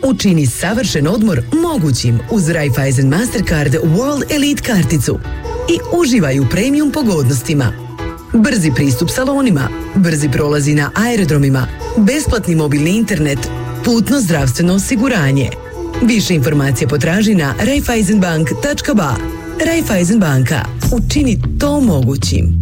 Učini savršen odmor mogućim uz Raiffeisen Mastercard World Elite karticu i uživaj u premium pogodnostima. Brzi pristup salonima, brzi prolazi na aerodromima, besplatni mobilni internet, putno zdravstveno osiguranje. Više informacija potraži na raiffeisenbank.ba. Raiffeisen banka. Učini to mogućim.